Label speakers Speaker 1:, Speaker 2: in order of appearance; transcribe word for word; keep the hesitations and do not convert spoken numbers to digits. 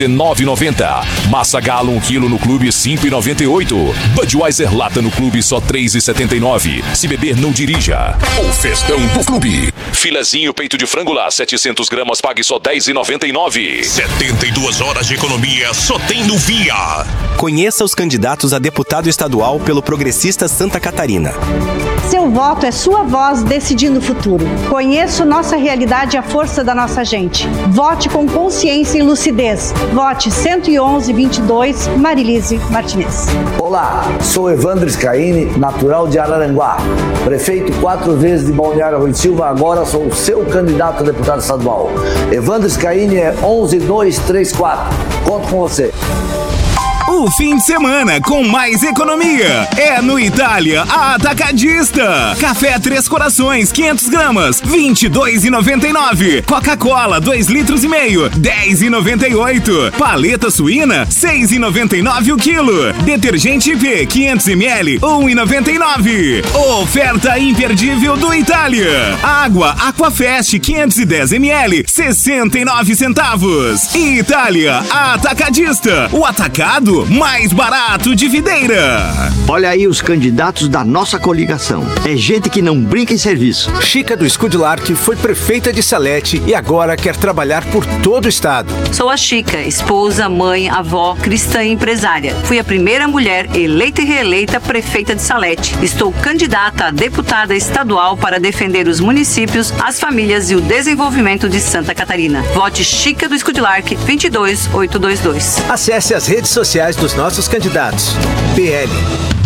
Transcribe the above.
Speaker 1: nove e noventa. Massa Galo um quilo no clube cinco e noventa e oito. Budweiser lata no clube só três e setenta e nove. Se beber não dirija. O festão do clube. Filezinho peito de frango lá setecentos gramas pague só dez e noventa e nove. setenta e duas horas de economia só tem no Via.
Speaker 2: Conheça os candidatos a deputado estadual pelo Progressista Santa Catarina.
Speaker 3: Seu voto é sua voz decidindo o futuro. Conheça nossa realidade e a força da nossa gente. Vote com consciência e lucidez. Vote cento e onze, vinte e dois, Marilise Martinez.
Speaker 4: Olá, sou Evandro Scaini, natural de Araranguá. Prefeito quatro vezes de Balneário Rui Silva, agora sou o seu candidato a deputado estadual. Evandro Scaini é onze dois três quatro. Conto com você.
Speaker 5: O fim de semana com mais economia é no Itália Atacadista. Café Três Corações, quinhentas gramas, vinte e dois e noventa e nove. Coca-Cola, dois litros e meio, dez e noventa e oito. Paleta suína, seis e noventa e nove o quilo. Detergente I P, quinhentos mililitros, um e noventa e nove. Oferta imperdível do Itália. Água Aquafest, quinhentos e dez mililitros, sessenta e nove centavos. Itália Atacadista, o atacado mais barato de Videira.
Speaker 6: Olha aí os candidatos da nossa coligação. É gente que não brinca em serviço.
Speaker 7: Chica do Escudilar, foi prefeita de Salete e agora quer trabalhar por todo o estado.
Speaker 8: Sou a Chica, esposa, mãe, avó, cristã e empresária. Fui a primeira mulher eleita e reeleita prefeita de Salete. Estou candidata a deputada estadual para defender os municípios, as famílias e o desenvolvimento de Santa Catarina. Vote Chica do Escudilar, vinte e dois, oitocentos e vinte e dois.
Speaker 7: Acesse as redes sociais dos nossos candidatos. P L